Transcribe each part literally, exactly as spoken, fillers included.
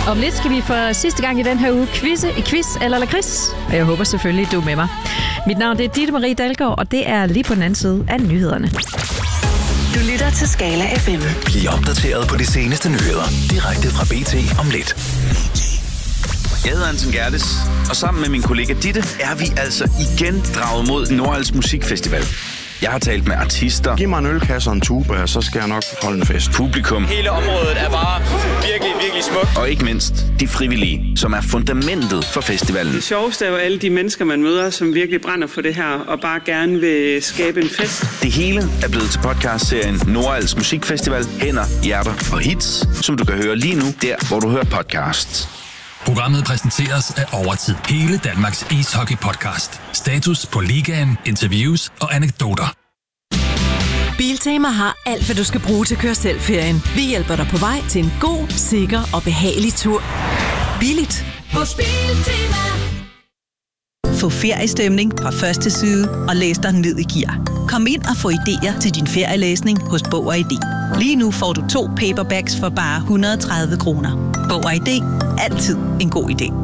Om lidt skal vi for sidste gang i den her uge quizze i quiz eller lakrids. Og jeg håber selvfølgelig, du er med mig. Mit navn det er Ditte Marie Dalgaard, og det er lige på den anden side af nyhederne. Du lytter til Skala F M. Bliv opdateret på de seneste nyheder direkte fra B T om lidt. Jeg hedder Anton Gerdes, og sammen med min kollega Ditte er vi altså igen draget mod Nordals Musikfestival. Jeg har talt med artister. Giv mig en ølkasse og en tube, så skal jeg nok holde en fest. Publikum. Hele området er bare virkelig, virkelig smukt. Og ikke mindst de frivillige, som er fundamentet for festivalen. Det sjoveste er jo alle de mennesker, man møder, som virkelig brænder for det her, og bare gerne vil skabe en fest. Det hele er blevet til podcastserien Nordals Musikfestival, Hænder, Hjerter og Hits, som du kan høre lige nu, der hvor du hører podcasts. Programmet præsenteres af Overtid. Hele Danmarks ishockey-podcast. Status på ligaen, interviews og anekdoter. Biltema har alt, hvad du skal bruge til at køre selv-ferien. Vi hjælper dig på vej til en god, sikker og behagelig tur. Billigt. Hos Biltema. Få feriestemning fra første side og læs dig ned i gear. Kom ind og få idéer til din ferielæsning hos Bog og I D. Lige nu får du to paperbacks for bare et hundrede og tredive kroner. Bog og I D. Altid en god idé.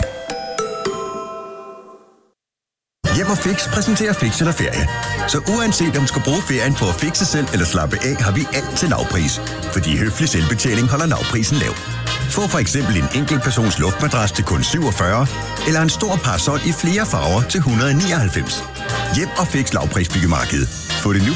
Hjem og Fix præsenterer Fix eller ferie. Så uanset om du skal bruge ferien på at fixe selv eller slappe af, har vi alt til lavpris. Fordi høflig selvbetjening holder lavprisen lav. Få for eksempel en enkelt persons luftmadras til kun syvogfyrre, eller en stor parasol i flere farver til et hundrede og nioghalvfems. Hjem og Fix lavprisbyggemarked. Få det nu